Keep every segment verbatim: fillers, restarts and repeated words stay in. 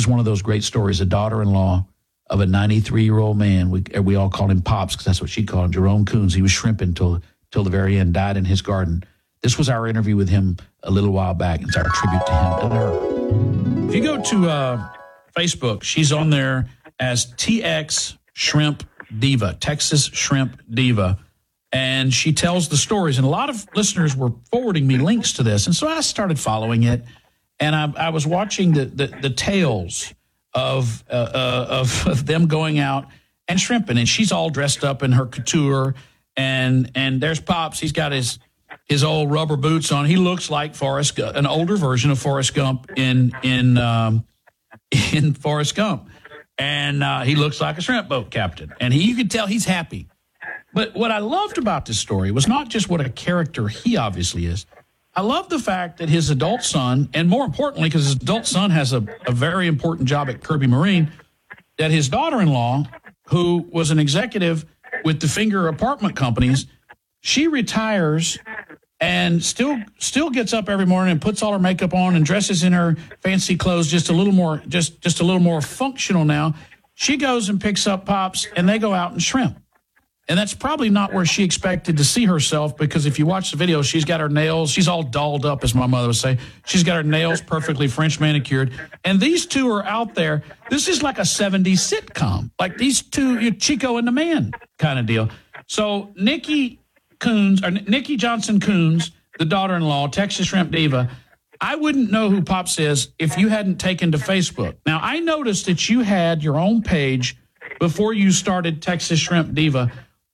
is one of those great stories. A daughter-in-law of a ninety-three-year-old man. We we all called him Pops because that's what she called him, Jerome Coons. He was shrimping till till the very end, died in his garden. This was our interview with him a little while back. It's our tribute to him and her. If you go to uh, Facebook, she's on there as T X Shrimp Diva, Texas Shrimp Diva. And she tells the stories. And a lot of listeners were forwarding me links to this. And so I started following it. And I, I was watching the, the, the tales of, uh, uh, of of them going out and shrimping. And she's all dressed up in her couture. And and there's Pops. He's got his his old rubber boots on. He looks like Forrest Gump, an older version of Forrest Gump in in um, in Forrest Gump. And uh, he looks like a shrimp boat captain. And he, you can tell he's happy. But what I loved about this story was not just what a character he obviously is. I love the fact that his adult son, and more importantly, because his adult son has a, a very important job at Kirby Marine, that his daughter-in-law, who was an executive with the Finger apartment companies, she retires and still still gets up every morning and puts all her makeup on and dresses in her fancy clothes just a little more just just a little more functional now. She goes and picks up Pops, and they go out and shrimp. And that's probably not where she expected to see herself, because if you watch the video, she's got her nails, she's all dolled up, as my mother would say. She's got her nails perfectly French manicured. And these two are out there. This is like a seventies sitcom, like these two, you Chico and the Man kind of deal. So Nikki Coons, or Nikki Johnson Coons, the daughter-in-law, Texas Shrimp Diva, I wouldn't know who Pops is if you hadn't taken to Facebook. Now, I noticed that you had your own page before you started Texas Shrimp Diva.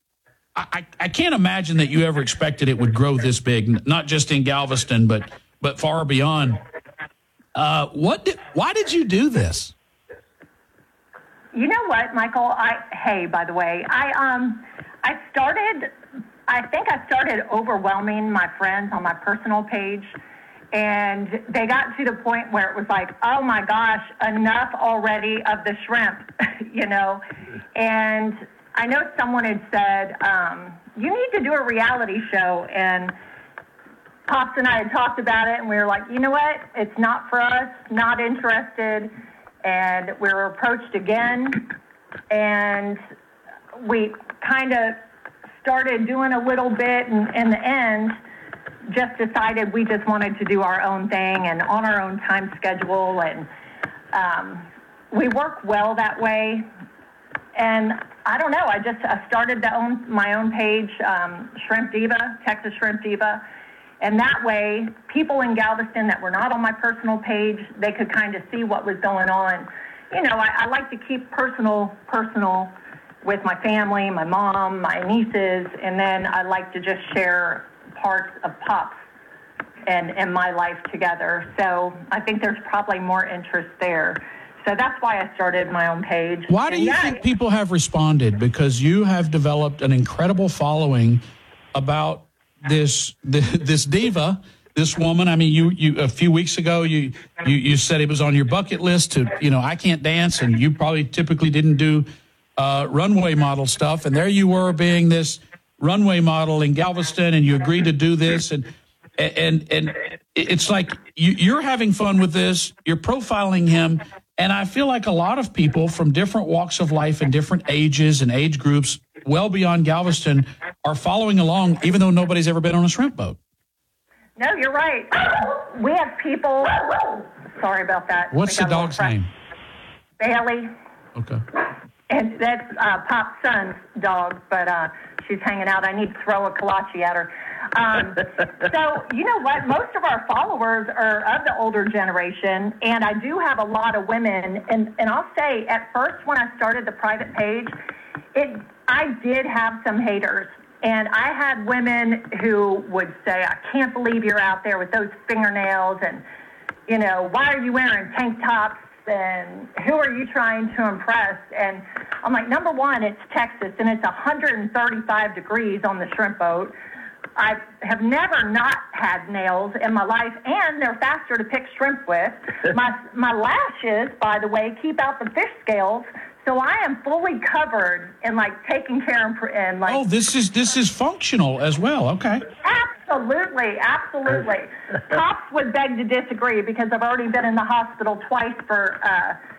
I, I can't imagine that you ever expected it would grow this big, not just in Galveston, but but far beyond. Uh, what? Did, why did you do this? You know what, Michael? I hey, by the way, I um I started. I think I started overwhelming my friends on my personal page, and they got to the point where it was like, oh my gosh, enough already of the shrimp, you know, and. I know someone had said, um, you need to do a reality show, and Pops and I had talked about it, and we were like, you know what, it's not for us, not interested, and we were approached again, and we kind of started doing a little bit, and in the end, just decided we just wanted to do our own thing and on our own time schedule, and um, we work well that way. And I don't know, I just I started the own, my own page, um, Shrimp Diva, Texas Shrimp Diva. And that way, people in Galveston that were not on my personal page, they could kind of see what was going on. You know, I, I like to keep personal, personal with my family, my mom, my nieces, and then I like to just share parts of Pops and, and my life together. So I think there's probably more interest there. So that's why I started my own page. Why do and you yeah, think people have responded? Because you have developed an incredible following about this this diva, this woman. I mean, you, you a few weeks ago, you, you you said it was on your bucket list to, you know, I can't dance, and you probably typically didn't do uh, runway model stuff. And there you were being this runway model in Galveston, and you agreed to do this. And and and it's like you, you're having fun with this. You're profiling him. And I feel like a lot of people from different walks of life and different ages and age groups, well beyond Galveston, are following along, even though nobody's ever been on a shrimp boat. No, you're right. We have people. Sorry about that. What's the dog's name? Bailey. Okay. And that's uh, Pop's son's dog, but uh, she's hanging out. I need to throw a kolache at her. Um, so, you know what? Most of our followers are of the older generation, and I do have a lot of women. And, and I'll say, at first, when I started the private page, it I did have some haters. And I had women who would say, I can't believe you're out there with those fingernails, and, you know, why are you wearing tank tops, and who are you trying to impress? And I'm like, number one, it's Texas, and it's one hundred thirty-five degrees on the shrimp boat. I have never not had nails in my life, and they're faster to pick shrimp with. My my lashes, by the way, keep out the fish scales, so I am fully covered and like taking care of and like. Oh, this is this is functional as well. Okay. Absolutely, absolutely. Pops would beg to disagree because I've already been in the hospital twice for uh,